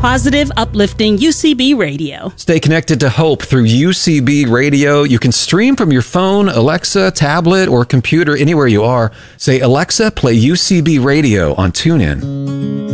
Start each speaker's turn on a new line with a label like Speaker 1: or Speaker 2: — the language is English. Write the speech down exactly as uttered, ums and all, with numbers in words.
Speaker 1: Positive, uplifting U C B Radio.
Speaker 2: Stay connected to hope through U C B Radio. You can stream from your phone, Alexa, tablet, or computer anywhere you are. Say, Alexa, play U C B Radio on TuneIn.